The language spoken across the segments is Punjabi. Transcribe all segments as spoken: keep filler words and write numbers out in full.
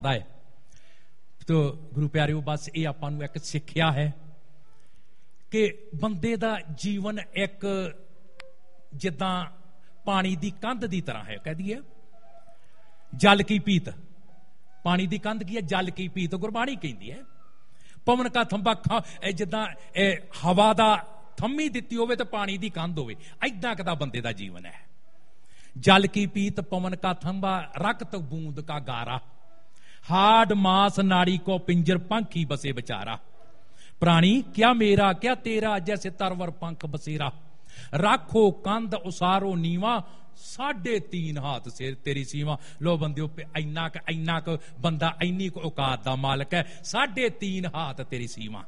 है। तो गुरु प्यारिओ बस ये आपां नूं एक सिक्ख्या है कि बंदे दा जीवन एक जिद्दां पानी दी कंध दी तरह है। कह दिए जल की पीत, पानी दी कंध की है, जल की पीत गुरबाणी कहती है। पवन का थंबा खा जिद्दां हवा दा थम्मी दित्ती होवे तो पानी दी कंध होवे, ऐदां कदा बंदे दा जीवन है। जल की पीत पवन का थंबा रक्त बूंद का गारा, हाड मांस नाड़ी को पिंजर पंखी बसे बेचारा। प्राणी क्या मेरा क्या तेरा, जैसे तरवर पंख बसेरा। राखो कंध उसारो नीवा, साढ़े तीन हाथ से तेरी सीमा। लो बंदियों इन्ना क इन्ना क बंदा इन्नी को औकात दा मालक है, साढ़े तीन हाथ तेरी सीमा।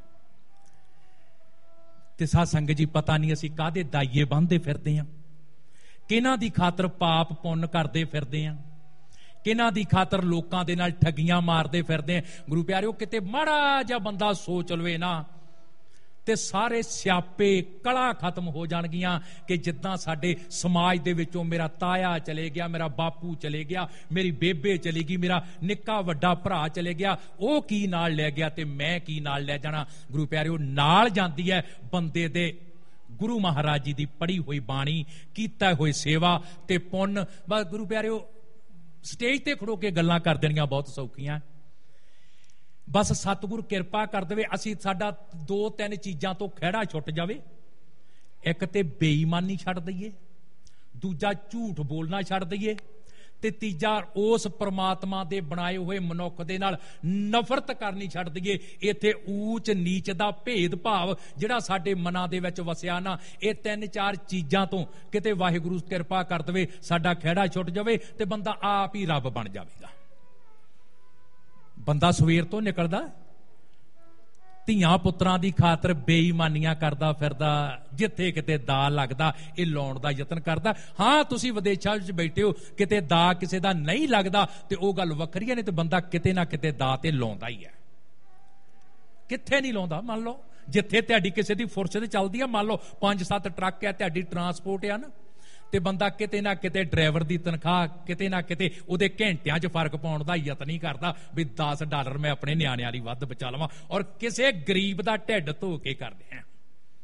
ते साध संगत जी पता नहीं असी कादे दाइये बंधे फिरदे हां, किन्हां दी खातर पाप पुण्य करदे फिरदे हां, किन्हां दी खातर लोकां दे नाल ठगियां मारदे फिरदे हां। गुरु प्यारिओ किते माड़ा जिहा बंदा सोच लवे ना ते सारे स्यापे कला खत्म हो जाणगियां कि जिद्दां साडे समाज दे विचों मेरा ताया चले गया, मेरा बापू चले गया, मेरी बेबे चली गई, मेरा निक्का वड्डा भरा चले गया, वो की नाल लै गया ते मैं की नाल लै जाना। गुरु प्यारिओ नाल जांदी है बंदे दे गुरु महाराज जी दी पढ़ी हुई बाणी, कीता होई सेवा ते पुण्य। बस गुरु प्यारिओ स्टेज ते खड़ो के गल्लां कर देणियां बहुत सौखियां, बस सतगुर किरपा कर देवे असी साडा दो तीन चीजां तो खैड़ा छुट जावे। एक ते बेईमानी छड्ड दईए, दूजा झूठ बोलना छड्ड दईए, ते तीजा उस परमात्मा दे बनाए हुए मनुख दे नाल नफरत करनी छड्ड दईए। इत्थे ऊच नीच दा भेद भाव जिहड़ा साडे मनां दे विच वसिया ना, ये तीन चार चीजां तो किते वाहिगुरू किरपा कर देवे साडा खैड़ा छुट जावे ते बंदा आप ही रब बन जावेगा। बंदा सवेर तो निकलदा धियां पुत्रां दी खातर बेईमानियां करदा फिरदा, जिथे किते दा लगदा ये लाउण दा यतन करदा। हाँ तुसीं विदेशां विच बैठे हो, किते दा किसे दा नहीं लगदा ते ओह गल वखरी है, नहीं ते बंदा किते ना किते दा ते लाउंदा ही है। किथे नहीं लाउंदा? मान लो जिथे तुहाडी किसे दी फुरसत चलदी है, मान लो पंज सत्त ट्रक है तुहाडी ट्रांसपोर्ट है ना, ते बंदा किते ना किते ड्राइवर दी तनख्वाह किते ना किते उहदे घंटियां च फर्क पाउण दा यतन नहीं करदा भी दस डॉलर मैं अपने न्याणिਆਂ ਲਈ ਵੱਧ बचा लवां, और किसे गरीब दा ढिड धो के करदे हैं।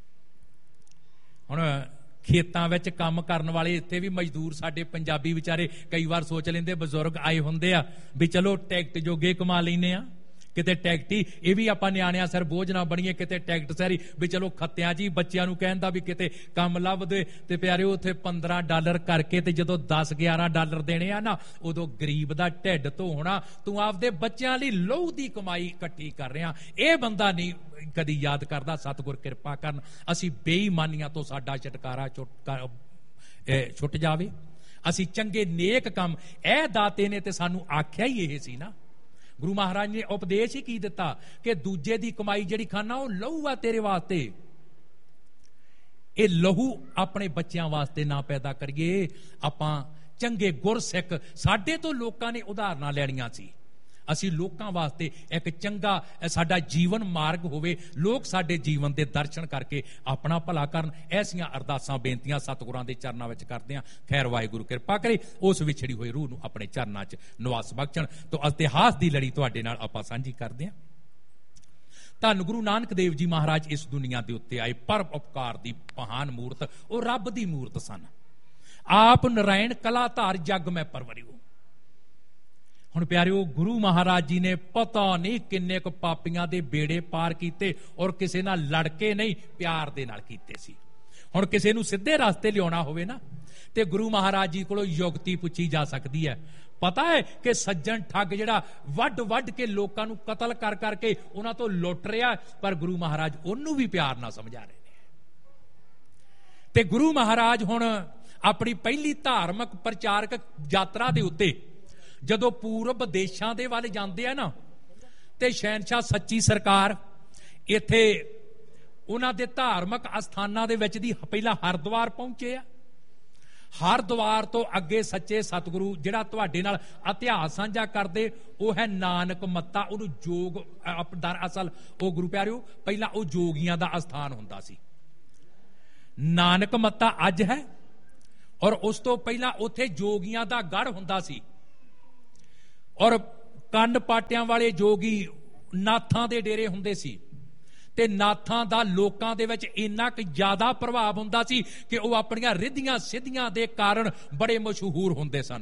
हुण खेतां विच काम करन वाले इत्थे भी मजदूर साडे पंजाबी विचारे कई वार सोच लैंदे बजुर्ग आए हुंदे आ भी चलो टैक्ट जोगे कमा लैने आ, किते टैक्टी ये भी आपां न्याणिਆਂ सिर बोझ ना बणीए, किते टैक्ट सैरी भी चलो खत्तियां जी बच्चिਆਂ ਨੂੰ ਕਹਿੰਦਾ भी किते काम ਲੱਭ ਦੇ। ਤੇ ਪਿਆਰਿਓ ਉੱਥੇ पंद्रह डॉलर करके ਤੇ ਜਦੋਂ दस ग्यारह डॉलर देने आ ना, ਉਦੋਂ ਗਰੀਬ ਦਾ ਢਿੱਡ ਧੋਣਾ, ਤੂੰ ਆਪਦੇ ਬੱਚਿਆਂ ਲਈ ਲਹੂ ਦੀ ਕਮਾਈ ਇਕੱਠੀ ਕਰ ਰਿਹਾ। ਇਹ ਬੰਦਾ ਨਹੀਂ ਕਦੀ ਯਾਦ ਕਰਦਾ ਸਤਿਗੁਰ ਕਿਰਪਾ ਕਰਨ ਅਸੀਂ ਬੇਈਮਾਨੀਆਂ ਤੋਂ ਸਾਡਾ ਛੁਟਕਾਰਾ ਛੁੱਟ ਜਾਵੇ, ਅਸੀਂ ਚੰਗੇ ਨੇਕ ਕੰਮ। ਇਹ ਦਾਤੇ ਨੇ ਤੇ ਸਾਨੂੰ ਆਖਿਆ ਹੀ ਇਹ ਸੀ ਨਾ, गुरु महाराज ने उपदेश ही की दिता कि दूजे दी कमाई जिहड़ी खाना वो लहू आ तेरे वास्ते, ये लहू अपने बच्चों वास्ते ना पैदा करिए। आपां चंगे गुरसिख साडे तो लोकां ने उदाहरणां लैणियां सी, ਅਸੀਂ ਲੋਕਾਂ ਵਾਸਤੇ ਇੱਕ ਚੰਗਾ ਸਾਡਾ ਜੀਵਨ ਮਾਰਗ ਹੋਵੇ, ਲੋਕ ਸਾਡੇ ਜੀਵਨ ਦੇ ਦਰਸ਼ਨ ਕਰਕੇ ਆਪਣਾ ਭਲਾ ਕਰਨ। ਐਸੀਆਂ ਅਰਦਾਸਾਂ ਬੇਨਤੀਆਂ ਸਤਿਗੁਰਾਂ ਦੇ ਚਰਨਾਂ ਵਿੱਚ ਕਰਦੇ ਹਾਂ। ਖੈਰ ਵਾਹਿਗੁਰੂ ਕਿਰਪਾ ਕਰੇ ਉਸ ਵਿਛੜੀ ਹੋਈ ਰੂਹ ਨੂੰ ਆਪਣੇ ਚਰਨਾਂ 'ਚ ਨਿਵਾਸ ਬਖਸ਼ਣ। ਤੋਂ ਇਤਿਹਾਸ ਦੀ ਲੜੀ ਤੁਹਾਡੇ ਨਾਲ ਆਪਾਂ ਸਾਂਝੀ ਕਰਦੇ ਹਾਂ। ਧੰਨ ਗੁਰੂ ਨਾਨਕ ਦੇਵ ਜੀ ਮਹਾਰਾਜ ਇਸ ਦੁਨੀਆ ਦੇ ਉੱਤੇ ਆਏ, ਪਰ ਉਪਕਾਰ ਦੀ ਮਹਾਨ ਮੂਰਤ, ਉਹ ਰੱਬ ਦੀ ਮੂਰਤ ਸਨ। ਆਪ ਨਰਾਇਣ ਕਲਾ ਧਾਰ ਜਗ ਮੈਂ ਪਰਵਰਿਓ। ਹੁਣ ਪਿਆਰਿਓ ਗੁਰੂ ਮਹਾਰਾਜ ਜੀ ਨੇ ਪਤਾ ਨਹੀਂ ਕਿੰਨੇ ਕੁ ਪਾਪੀਆਂ ਦੇ ਬੇੜੇ ਪਾਰ ਕੀਤੇ, ਔਰ ਕਿਸੇ ਨਾਲ ਲੜ ਕੇ ਨਹੀਂ ਪਿਆਰ ਦੇ ਨਾਲ ਕੀਤੇ ਸੀ। ਹੁਣ ਕਿਸੇ ਨੂੰ ਸਿੱਧੇ ਰਸਤੇ ਲਿਆਉਣਾ ਹੋਵੇ ਨਾ ਤੇ ਗੁਰੂ ਮਹਾਰਾਜ ਜੀ ਕੋਲੋਂ ਯੁਕਤੀ ਪੁੱਛੀ ਜਾ ਸਕਦੀ ਹੈ। ਪਤਾ ਹੈ ਕਿ ਸੱਜਣ ਠੱਗ ਜਿਹੜਾ ਵੱਢ ਵੱਢ ਕੇ ਲੋਕਾਂ ਨੂੰ ਕਤਲ ਕਰ ਕਰਕੇ ਉਹਨਾਂ ਤੋਂ ਲੁੱਟ ਰਿਹਾ, ਪਰ ਗੁਰੂ ਮਹਾਰਾਜ ਉਹਨੂੰ ਵੀ ਪਿਆਰ ਨਾਲ ਸਮਝਾ ਰਹੇ ਨੇ। ਤੇ ਗੁਰੂ ਮਹਾਰਾਜ ਹੁਣ ਆਪਣੀ ਪਹਿਲੀ ਧਾਰਮਿਕ ਪ੍ਰਚਾਰਕ ਯਾਤਰਾ ਦੇ ਉੱਤੇ ਜਦੋਂ ਪੂਰਬ ਦੇਸ਼ਾਂ ਦੇ ਵੱਲ ਜਾਂਦੇ ਆ ਨਾ, ਤੇ ਸ਼ਹਿਨशाह ਸੱਚੀ ਸਰਕਾਰ ਇੱਥੇ ਉਹਨਾਂ ਦੇ ਧਾਰਮਿਕ ਅਸਥਾਨਾਂ ਦੇ ਵਿੱਚ ਦੀ ਪਹਿਲਾਂ ਹਰਿਦੁਆਰ ਪਹੁੰਚੇ ਆ। ਹਰਿਦੁਆਰ ਤੋਂ ਅੱਗੇ ਸੱਚੇ ਸਤਿਗੁਰੂ ਜਿਹੜਾ ਤੁਹਾਡੇ ਨਾਲ ਇਤਿਹਾਸ ਸਾਂਝਾ ਕਰਦੇ ਉਹ ਹੈ ਨਾਨਕ ਮੱਤਾ। ਉਹਨੂੰ ਜੋਗ ਦਰਅਸਲ ਉਹ ਗੁਰੂ ਪਿਆਰਿਓ ਪਹਿਲਾਂ ਉਹ ਜੋਗੀਆਂ ਦਾ ਅਸਥਾਨ ਹੁੰਦਾ ਸੀ। ਨਾਨਕ ਮੱਤਾ ਅੱਜ ਹੈ, ਔਰ ਉਸ ਤੋਂ ਪਹਿਲਾਂ ਉੱਥੇ ਜੋਗੀਆਂ ਦਾ ਗੜ੍ਹ ਹੁੰਦਾ ਸੀ। ਔਰ ਕੰਨ ਪਾਟਿਆਂ ਵਾਲੇ ਜੋਗੀ ਨਾਥਾਂ ਦੇ ਡੇਰੇ ਹੁੰਦੇ ਸੀ ਤੇ ਨਾਥਾਂ ਦਾ ਲੋਕਾਂ ਦੇ ਵਿੱਚ ਇੰਨਾ ਕੁ ਜ਼ਿਆਦਾ ਪ੍ਰਭਾਵ ਹੁੰਦਾ ਸੀ ਕਿ ਉਹ ਆਪਣੀਆਂ ਰਿੱਧੀਆਂ ਸਿੱਧੀਆਂ ਦੇ ਕਾਰਨ ਬੜੇ ਮਸ਼ਹੂਰ ਹੁੰਦੇ ਸਨ।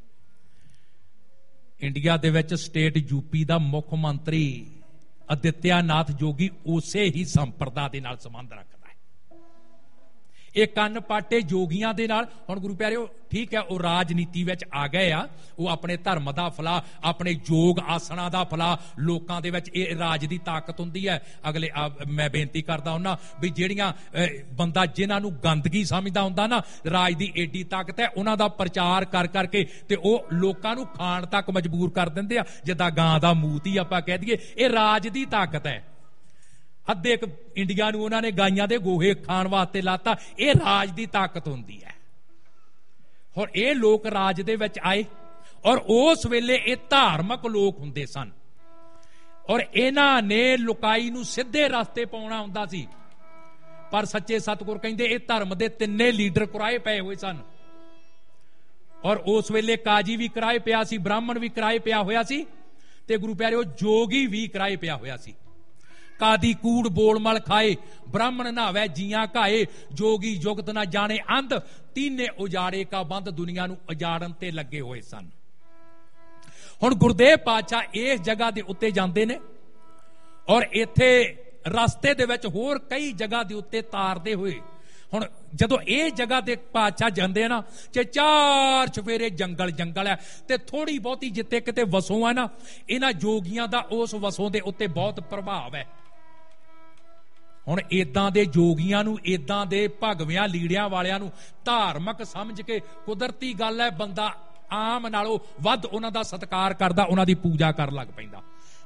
ਇੰਡੀਆ ਦੇ ਵਿੱਚ ਸਟੇਟ ਯੂਪੀ ਦਾ ਮੁੱਖ ਮੰਤਰੀ ਆਦਿਤਿਆ ਨਾਥ ਜੋਗੀ ਉਸੇ ਹੀ ਸੰਪਰਦਾ ਦੇ ਨਾਲ ਸੰਬੰਧ ਰੱਖਦਾ ਹੈ। ਇਹ ਕੰਨ ਪਾਟੇ ਜੋਗੀਆਂ ਦੇ ਨਾਲ, ਹੁਣ ਗੁਰੂ ਪਿਆਰਿਓ ਠੀਕ ਹੈ ਉਹ ਰਾਜਨੀਤੀ ਵਿੱਚ ਆ ਗਏ ਆ, ਉਹ ਆਪਣੇ ਧਰਮ ਦਾ ਫਲਾਹ, ਆਪਣੇ ਯੋਗ ਆਸਣਾ ਦਾ ਫਲਾਹ ਲੋਕਾਂ ਦੇ ਵਿੱਚ, ਇਹ ਰਾਜ ਦੀ ਤਾਕਤ ਹੁੰਦੀ ਹੈ। ਅਗਲੇ ਮੈਂ ਬੇਨਤੀ ਕਰਦਾ ਹੁੰਦਾ ਵੀ ਜਿਹੜੀਆਂ ਬੰਦਾ ਜਿਨ੍ਹਾਂ ਨੂੰ ਗੰਦਗੀ ਸਮਝਦਾ ਹੁੰਦਾ ਨਾ, ਰਾਜ ਦੀ ਏਡੀ ਤਾਕਤ ਹੈ, ਉਹਨਾਂ ਦਾ ਪ੍ਰਚਾਰ ਕਰ ਕਰਕੇ ਤੇ ਉਹ ਲੋਕਾਂ ਨੂੰ ਖਾਣ ਤੱਕ ਮਜਬੂਰ ਕਰ ਦਿੰਦੇ ਆ, ਜਿੱਦਾਂ ਗਾਂ ਦਾ ਮੂਤ ਹੀ ਆਪਾਂ ਕਹਿ ਦਈਏ। ਇਹ ਰਾਜ ਦੀ ਤਾਕਤ ਹੈ। ਅੱਧੇ ਇੱਕ ਇੰਡੀਆ ਨੂੰ ਉਹਨਾਂ ਨੇ ਗਾਈਆਂ ਦੇ ਗੋਹੇ ਖਾਣ ਵਾਸਤੇ ਲਾਤਾ। ਇਹ ਰਾਜ ਦੀ ਤਾਕਤ ਹੁੰਦੀ ਹੈ। ਹੁਣ ਇਹ ਲੋਕ ਰਾਜ ਦੇ ਵਿੱਚ ਆਏ ਔਰ ਉਸ ਵੇਲੇ ਇਹ ਧਾਰਮਿਕ ਲੋਕ ਹੁੰਦੇ ਸਨ ਔਰ ਇਹਨਾਂ ਨੇ ਲੁਕਾਈ ਨੂੰ ਸਿੱਧੇ ਰਸਤੇ ਪਾਉਣਾ ਹੁੰਦਾ ਸੀ। ਪਰ ਸੱਚੇ ਸਤਿਗੁਰ ਕਹਿੰਦੇ ਇਹ ਧਰਮ ਦੇ ਤਿੰਨੇ ਲੀਡਰ ਕੁਰਾਏ ਪਏ ਹੋਏ ਸਨ ਔਰ ਉਸ ਵੇਲੇ ਕਾਜੀ ਵੀ ਕਿਰਾਏ ਪਿਆ ਸੀ, ਬ੍ਰਾਹਮਣ ਵੀ ਕਿਰਾਏ ਪਿਆ ਹੋਇਆ ਸੀ ਤੇ ਗੁਰੂ ਪਿਆਰਿਓ ਜੋਗੀ ਵੀ ਕਿਰਾਏ ਪਿਆ ਹੋਇਆ ਸੀ। ਕਾਦੀ ਕੂੜ ਬੋਲ ਮਲ ਖਾਏ, ਬ੍ਰਾਹਮਣ ਨਾਵੇ ਜੀਆਂ ਘਾਏ, ਜੋਗੀ ਜੁਗਤ ਨਾ ਜਾਣੇ ਅੰਧ, ਤੀਨੇ ਉਜਾੜੇ ਕਾ ਬੰਦ, ਦੁਨੀਆ ਨੂੰ ਉਜਾੜਨ ਤੇ ਲੱਗੇ ਹੋਏ ਸਨ। ਹੁਣ ਗੁਰਦੇਵ ਪਾਤਸ਼ਾਹ ਇਸ ਜਗ੍ਹਾ ਦੇ ਉੱਤੇ ਜਾਂਦੇ ਨੇ ਔਰ ਇੱਥੇ ਰਸਤੇ ਦੇ ਵਿੱਚ ਹੋਰ ਕਈ ਜਗ੍ਹਾ ਦੇ ਉੱਤੇ ਤਾਰਦੇ ਹੋਏ, ਹੁਣ ਜਦੋਂ ਇਹ ਜਗ੍ਹਾ ਤੇ ਪਾਤਸ਼ਾਹ ਜਾਂਦੇ ਆ ਨਾ, ਤੇ ਚਾਰ ਚੁਫੇਰੇ ਜੰਗਲ ਜੰਗਲ ਹੈ ਤੇ ਥੋੜੀ ਬਹੁਤੀ ਜਿੱਤੇ ਕਿਤੇ ਵਸੋਂ ਹੈ ਨਾ, ਇਹਨਾਂ ਜੋਗੀਆਂ ਦਾ ਉਸ ਵਸੋਂ ਦੇ ਉੱਤੇ ਬਹੁਤ ਪ੍ਰਭਾਵ ਹੈ। ਹੁਣ ਏਦਾਂ ਦੇ ਜੋਗੀਆਂ ਨੂੰ, ਏਦਾਂ ਦੇ ਭਗਵਿਆਂ ਲੀੜਿਆਂ ਵਾਲਿਆਂ ਨੂੰ ਧਾਰਮਿਕ ਸਮਝ ਕੇ, ਕੁਦਰਤੀ ਗੱਲ ਹੈ ਬੰਦਾ ਆਮ ਨਾਲੋਂ ਵੱਧ ਉਹਨਾਂ ਦਾ ਸਤਿਕਾਰ ਕਰਦਾ, ਉਹਨਾਂ ਦੀ ਪੂਜਾ ਕਰਨ ਲੱਗ ਪੈਂਦਾ।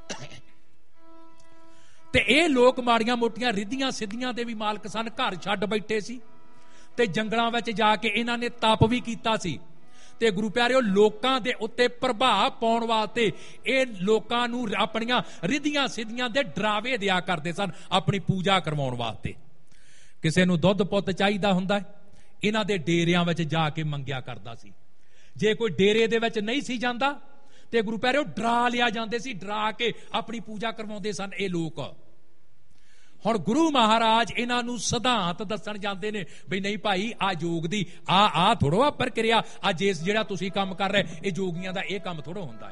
ਤੇ ਇਹ ਲੋਕ ਮਾੜੀਆਂ ਮੋਟੀਆਂ ਰਿੱਧੀਆਂ ਸਿੱਧੀਆਂ ਦੇ ਵੀ ਮਾਲਕ ਸਨ, ਘਰ ਛੱਡ ਬੈਠੇ ਸੀ ਤੇ ਜੰਗਲਾਂ ਵਿੱਚ ਜਾ ਕੇ ਇਹਨਾਂ ਨੇ ਤਪ ਵੀ ਕੀਤਾ ਸੀ ਤੇ ਗੁਰੂ ਪਿਆਰਿਓ ਲੋਕਾਂ ਦੇ ਉੱਤੇ ਪ੍ਰਭਾਵ ਪਾਉਣ ਵਾਸਤੇ ਇਹ ਲੋਕਾਂ ਨੂੰ ਆਪਣੀਆਂ ਰਿੱਧੀਆਂ ਸਿੱਧੀਆਂ ਦੇ ਡਰਾਵੇ ਦਿਆ ਕਰਦੇ ਸਨ ਆਪਣੀ ਪੂਜਾ ਕਰਵਾਉਣ ਵਾਸਤੇ। ਕਿਸੇ ਨੂੰ ਦੁੱਧ ਪੁੱਤ ਚਾਹੀਦਾ ਹੁੰਦਾ, ਇਹਨਾਂ ਦੇ ਡੇਰਿਆਂ ਵਿੱਚ ਜਾ ਕੇ ਮੰਗਿਆ ਕਰਦਾ ਸੀ। ਜੇ ਕੋਈ ਡੇਰੇ ਦੇ ਵਿੱਚ ਨਹੀਂ ਸੀ ਜਾਂਦਾ ਤੇ ਗੁਰੂ ਪਿਆਰਿਓ ਡਰਾ ਲਿਆ ਜਾਂਦੇ ਸੀ, ਡਰਾ ਕੇ ਆਪਣੀ ਪੂਜਾ ਕਰਵਾਉਂਦੇ ਸਨ ਇਹ ਲੋਕ। ਹੁਣ ਗੁਰੂ ਮਹਾਰਾਜ ਇਹਨਾਂ ਨੂੰ ਸਿਧਾਂਤ ਦੱਸਣ ਜਾਂਦੇ ਨੇ ਵੀ ਨਹੀਂ ਭਾਈ, ਆ ਯੋਗ ਦੀ ਆ ਆ ਥੋੜੋ ਆ ਪ੍ਰਕਿਰਿਆ, ਆ ਜਿਸ ਜਿਹੜਾ ਤੁਸੀਂ ਕੰਮ ਕਰ ਰਹੇ ਇਹ ਜੋਗੀਆਂ ਦਾ ਇਹ ਕੰਮ ਥੋੜੋ ਹੁੰਦਾ ਹੈ।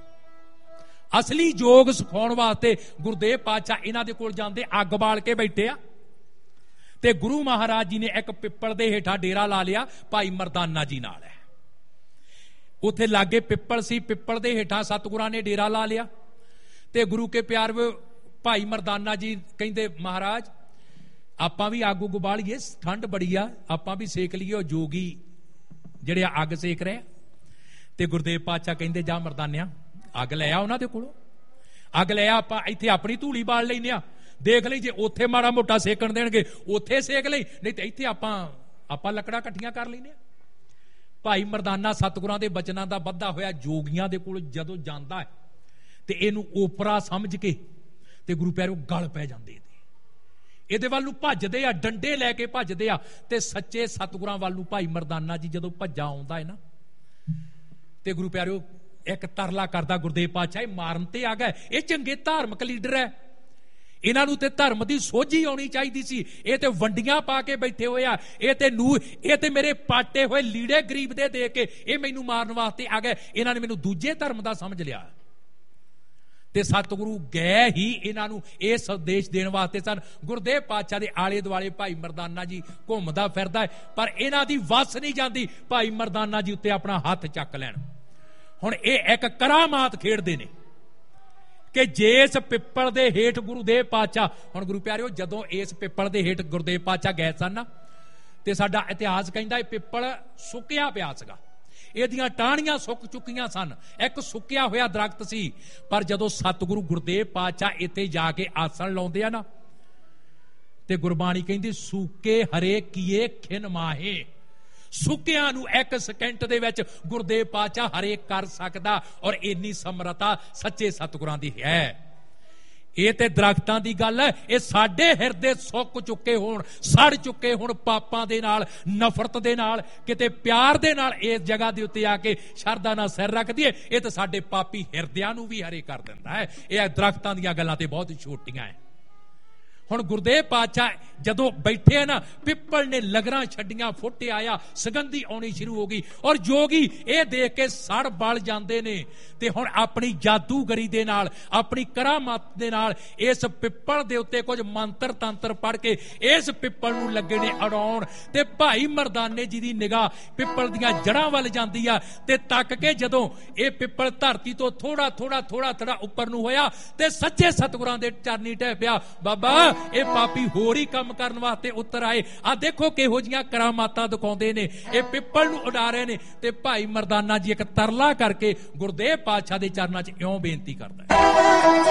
ਅਸਲੀ ਯੋਗ ਸਿਖਾਉਣ ਵਾਸਤੇ ਗੁਰਦੇਵ ਪਾਤਸ਼ਾਹ ਇਹਨਾਂ ਦੇ ਕੋਲ ਜਾਂਦੇ, ਅੱਗ ਬਾਲ ਕੇ ਬੈਠੇ ਆ ਤੇ ਗੁਰੂ ਮਹਾਰਾਜ ਜੀ ਨੇ ਇੱਕ ਪਿੱਪਲ ਦੇ ਹੇਠਾਂ ਡੇਰਾ ਲਾ ਲਿਆ, ਭਾਈ ਮਰਦਾਨਾ ਜੀ ਨਾਲ ਹੈ। ਉੱਥੇ ਲਾਗੇ ਪਿੱਪਲ ਸੀ, ਪਿੱਪਲ ਦੇ ਹੇਠਾਂ ਸਤਿਗੁਰਾਂ ਨੇ ਡੇਰਾ ਲਾ ਲਿਆ ਤੇ ਗੁਰੂ ਕੇ ਪਿਆਰ ਭਾਈ ਮਰਦਾਨਾ ਜੀ ਕਹਿੰਦੇ ਮਹਾਰਾਜ ਆਪਾਂ ਵੀ ਅੱਗ ਉੱਗ ਬਾਲੀਏ, ਠੰਡ ਬੜੀ ਆ, ਆਪਾਂ ਵੀ ਸੇਕ ਲਈਏ। ਉਹ ਜੋਗੀ ਜਿਹੜੇ ਅੱਗ ਸੇਕ ਰਹੇ ਤੇ ਗੁਰਦੇਵ ਪਾਤਸ਼ਾਹ ਕਹਿੰਦੇ ਜਾ ਮਰਦਾਨਿਆ ਅੱਗ ਲੈ ਆ ਉਹਨਾਂ ਦੇ ਕੋਲੋਂ, ਅੱਗ ਲੈ ਆ, ਆਪਾਂ ਇੱਥੇ ਆਪਣੀ ਧੂੜੀ ਬਾਲ ਲੈਨੇ ਆ, ਦੇਖ ਲਈ ਜੇ ਉੱਥੇ ਮਾੜਾ ਮੋਟਾ ਸੇਕਣ ਦੇਣਗੇ ਉੱਥੇ ਸੇਕ ਲਈ, ਨਹੀਂ ਤੇ ਇੱਥੇ ਆਪਾਂ ਆਪਾਂ ਲੱਕੜਾਂ ਇਕੱਠੀਆਂ ਕਰ ਲੈਨੇ ਆ। ਭਾਈ ਮਰਦਾਨਾ ਸਤਿਗੁਰਾਂ ਦੇ ਬਚਨਾਂ ਦਾ ਬੱਧਾ ਹੋਇਆ ਜੋਗੀਆਂ ਦੇ ਕੋਲ ਜਦੋਂ ਜਾਂਦਾ ਹੈ ਤੇ ਇਹਨੂੰ ਓਪਰਾ ਸਮਝ ਕੇ ਤੇ ਗੁਰੂ ਪਿਆਰਿਓ ਗਲ ਪੈ ਜਾਂਦੇ ਇਹਦੇ ਇਹਦੇ ਵੱਲ ਨੂੰ ਭੱਜਦੇ ਆ, ਡੰਡੇ ਲੈ ਕੇ ਭੱਜਦੇ ਆ ਤੇ ਸੱਚੇ ਸਤਿਗੁਰਾਂ ਵੱਲ ਨੂੰ ਭਾਈ ਮਰਦਾਨਾ ਜੀ ਜਦੋਂ ਭੱਜਾ ਆਉਂਦਾ ਹੈ ਨਾ ਤੇ ਗੁਰੂ ਪਿਆਰਿਓ ਇੱਕ ਤਰਲਾ ਕਰਦਾ ਗੁਰਦੇਵ ਪਾਤਸ਼ਾਹ, ਇਹ ਮਾਰਨ ਤੇ ਆ ਗਏ, ਇਹ ਚੰਗੇ ਧਾਰਮਿਕ ਲੀਡਰ ਹੈ, ਇਹਨਾਂ ਨੂੰ ਤੇ ਧਰਮ ਦੀ ਸੋਝੀ ਆਉਣੀ ਚਾਹੀਦੀ ਸੀ, ਇਹ ਤੇ ਵੰਡੀਆਂ ਪਾ ਕੇ ਬੈਠੇ ਹੋਏ ਆ, ਇਹ ਤੇ ਨੂੰ ਇਹ ਤੇ ਮੇਰੇ ਪਾਟੇ ਹੋਏ ਲੀੜੇ ਗਰੀਬ ਦੇ ਦੇ ਕੇ ਇਹ ਮੈਨੂੰ ਮਾਰਨ ਵਾਸਤੇ ਆ ਗਏ, ਇਹਨਾਂ ਨੇ ਮੈਨੂੰ ਦੂਜੇ ਧਰਮ ਦਾ ਸਮਝ ਲਿਆ। ਤੇ ਸਤਿਗੁਰੂ ਗਏ ਹੀ ਇਹਨਾਂ ਨੂੰ ਇਹ ਸੰਦੇਸ਼ ਦੇਣ ਵਾਸਤੇ ਸਨ। ਗੁਰਦੇਵ ਪਾਤਸ਼ਾਹ ਦੇ ਆਲੇ ਦੁਆਲੇ ਭਾਈ ਮਰਦਾਨਾ ਜੀ ਘੁੰਮਦਾ ਫਿਰਦਾ ਹੈ, ਪਰ ਇਹਨਾਂ ਦੀ ਵੱਸ ਨਹੀਂ ਜਾਂਦੀ ਭਾਈ ਮਰਦਾਨਾ ਜੀ ਉੱਤੇ ਆਪਣਾ ਹੱਥ ਚੱਕ ਲੈਣ। ਹੁਣ ਇਹ ਇੱਕ ਕਰਾਮਾਤ ਖੇਡਦੇ ਨੇ ਕਿ ਜਿਸ ਪਿੱਪਲ ਦੇ ਹੇਠ ਗੁਰੂਦੇਵ ਪਾਤਸ਼ਾਹ, ਹੁਣ ਗੁਰੂ ਪਿਆਰਿਓ ਜਦੋਂ ਇਸ ਪਿੱਪਲ ਦੇ ਹੇਠ ਗੁਰਦੇਵ ਪਾਤਸ਼ਾਹ ਗਏ ਸਨ ਨਾ ਤੇ ਸਾਡਾ ਇਤਿਹਾਸ ਕਹਿੰਦਾ ਇਹ ਪਿੱਪਲ ਸੁੱਕਿਆ ਪਿਆ ਸੀਗਾ, ਇਹਦੀਆਂ ਟਾਹਣੀਆਂ ਸੁੱਕ ਚੁੱਕੀਆਂ ਸਨ, ਇੱਕ ਸੁੱਕਿਆ ਹੋਇਆ ਦਰਖਤ ਸੀ। ਪਰ ਜਦੋਂ ਸਤਿਗੁਰੂ ਗੁਰਦੇਵ ਪਾਤਸ਼ਾਹ ਇੱਥੇ ਜਾ ਕੇ ਆਸਣ ਲਾਉਂਦੇ ਆ ਨਾ ਤੇ ਗੁਰਬਾਣੀ ਕਹਿੰਦੀ ਸੂਕੇ ਹਰੇ ਕੀਏ ਖਿਨ ਮਾਹੇ, ਸੁੱਕਿਆਂ ਨੂੰ ਇੱਕ ਸਕਿੰਟ ਦੇ ਵਿੱਚ ਗੁਰਦੇਵ ਪਾਤਸ਼ਾਹ ਹਰੇ ਕਰ ਸਕਦਾ ਔਰ ਇੰਨੀ ਸਮਰੱਥਾ ਸੱਚੇ ਸਤਿਗੁਰਾਂ ਦੀ ਹੈ। ਇਹ ਤੇ ਦਰਖਤਾਂ ਦੀ ਗੱਲ ਹੈ। ਇਹ ਸਾਡੇ ਹਿਰਦੇ ਸੁੱਕ ਚੁੱਕੇ ਹੋਣ, ਸੜ ਚੁੱਕੇ ਹੋਣ ਪਾਪਾਂ ਦੇ ਨਾਲ, ਨਫ਼ਰਤ ਦੇ ਨਾਲ, ਕਿਤੇ ਪਿਆਰ ਦੇ ਨਾਲ ਇਸ ਜਗ੍ਹਾ ਦੇ ਉੱਤੇ ਆ ਕੇ ਸ਼ਰਧਾ ਨਾਲ ਸਿਰ ਰੱਖ ਦਈਏ, ਇਹ ਤਾਂ ਸਾਡੇ ਪਾਪੀ ਹਿਰਦਿਆਂ ਨੂੰ ਵੀ ਹਰੇ ਕਰ ਦਿੰਦਾ ਹੈ। ਇਹ ਦਰਖਤਾਂ ਦੀਆਂ ਗੱਲਾਂ ਤੇ ਬਹੁਤ ਛੋਟੀਆਂ ਹੈ। ਹੁਣ ਗੁਰਦੇਵ ਪਾਤਸ਼ਾਹ ਜਦੋਂ ਬੈਠੇ ਆ ਨਾ, ਪਿੱਪਲ ਨੇ ਲਗਰਾਂ ਛੱਡੀਆਂ, ਫੁੱਟ ਆਇਆ, ਸੁਗੰਧੀ ਆਉਣੀ ਸ਼ੁਰੂ ਹੋ ਗਈ, ਔਰ ਜੋਗੀ ਇਹ ਦੇਖ ਕੇ ਸੜ ਬਲ ਜਾਂਦੇ ਨੇ ਤੇ ਹੁਣ ਆਪਣੀ ਜਾਦੂਗਰੀ ਦੇ ਨਾਲ, ਆਪਣੀ ਕਰਾਮਾਤ ਦੇ ਨਾਲ ਇਸ ਪਿੱਪਲ ਦੇ ਉੱਤੇ ਕੁਝ ਮੰਤਰ ਤੰਤਰ ਪੜ ਕੇ ਇਸ ਪਿੱਪਲ ਨੂੰ ਲੱਗੇ ਨੇ ਅੜਾਉਣ। ਤੇ ਭਾਈ ਮਰਦਾਨੇ ਜੀ ਦੀ ਨਿਗਾਹ ਪਿੱਪਲ ਦੀਆਂ ਜੜ੍ਹਾਂ ਵੱਲ ਜਾਂਦੀ ਆ ਤੇ ਤੱਕ ਕੇ ਜਦੋਂ ਇਹ ਪਿੱਪਲ ਧਰਤੀ ਤੋਂ ਥੋੜਾ ਥੋੜਾ ਥੋੜਾ ਥੋੜਾ ਉੱਪਰ ਨੂੰ ਹੋਇਆ ਤੇ ਸੱਚੇ ਸਤਿਗੁਰਾਂ ਦੇ ਚਰਨੀ ਢਹਿ ਪਿਆ। ਬਾਬਾ ਇਹ ਪਾਪੀ ਹੋਰ ਹੀ ਕੰਮ ਕਰਨ ਵਾਸਤੇ ਉੱਤਰ ਆਏ, ਆ ਦੇਖੋ ਕਿਹੋ ਜੀਆਂ ਕਰਾਮਾਤਾਂ ਦਿਖਾਉਂਦੇ ਨੇ, ਇਹ ਪਿੱਪਲ ਨੂੰ ਉਡਾ ਰਹੇ ਨੇ। ਤੇ ਭਾਈ ਮਰਦਾਨਾ ਜੀ ਇੱਕ ਤਰਲਾ ਕਰਕੇ ਗੁਰਦੇਵ ਪਾਤਸ਼ਾਹ ਦੇ ਚਰਨਾਂ 'ਚ ਇਉਂ ਬੇਨਤੀ ਕਰਦਾ ਹੈ।